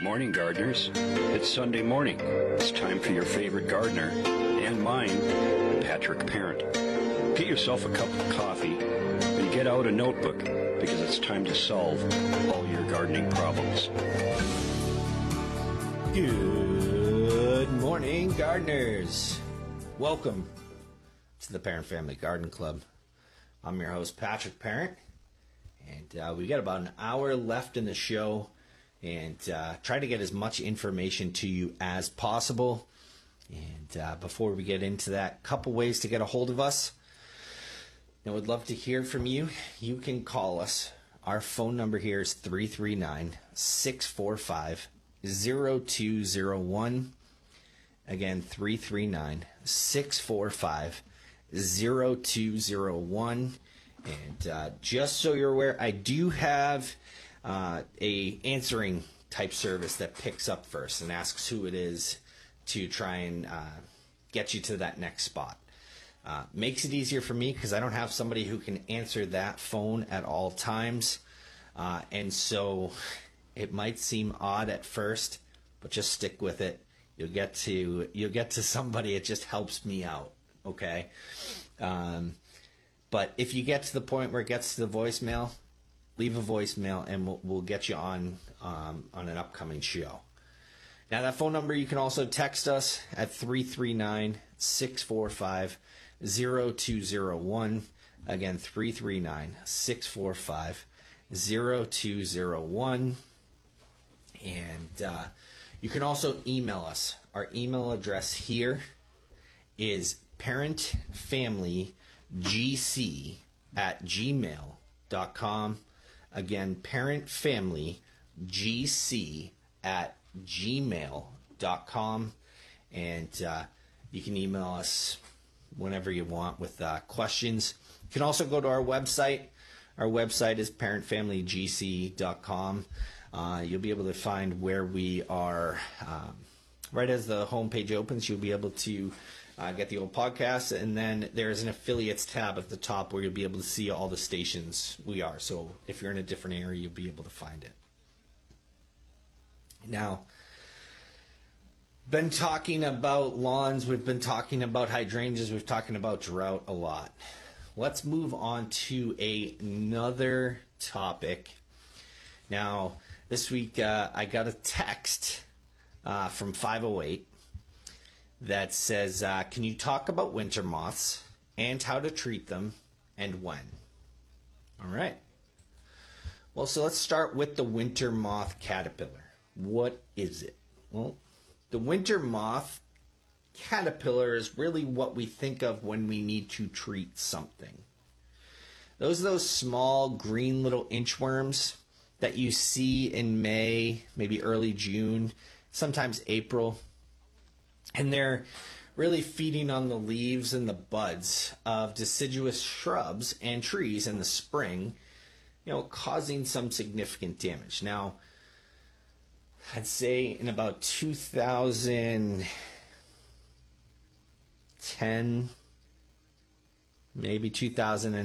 morning, gardeners. It's Sunday morning. It's time for your favorite gardener, and mine, Patrick Parent. Get yourself a cup of coffee and get out a notebook, because it's time to solve all your gardening problems. Good morning, gardeners. Welcome to the Parent Family Garden Club. I'm your host, Patrick Parent, and we got about an hour left in the show, and try to get as much information to you as possible. And before we get into that, a couple ways to get a hold of us. I would love to hear from you. You can call us. Our phone number here is 339-645-0201. Again, 339-645-0201. And just so you're aware, I do have a answering type service that picks up first and asks who it is to try and get you to that next spot. Makes it easier for me because I don't have somebody who can answer that phone at all times. And so it might seem odd at first, but just stick with it. You'll get to somebody. It just helps me out. Okay. But if you get to the point where it gets to the voicemail, leave a voicemail and we'll get you on an upcoming show. Now that phone number, you can also text us at 339-645-0201. Again, 339-645-0201. And you can also email us. Our email address here is parentfamilygc@gmail.com. Again, parentfamilygc@gmail.com. And you can email us whenever you want with questions. You can also go to our website. Our website is parentfamilygc.com. You'll be able to find where we are. Right as the homepage opens, you'll be able to get the old podcast, and then there's an affiliates tab at the top where you'll be able to see all the stations we are. So if you're in a different area, you'll be able to find it. Now, been talking about lawns, we've been talking about hydrangeas, we've talking about drought a lot. Let's move on to another topic. Now, this week I got a text from 508 that says, can you talk about winter moths and how to treat them and when? All right. Well, so let's start with the winter moth caterpillar. What is it? Well, the winter moth caterpillar is really what we think of when we need to treat something. Those are those small green little inchworms that you see in May, maybe early June, sometimes April. And they're really feeding on the leaves and the buds of deciduous shrubs and trees in the spring, causing some significant damage. Now, I'd say in about 2010, maybe 2000.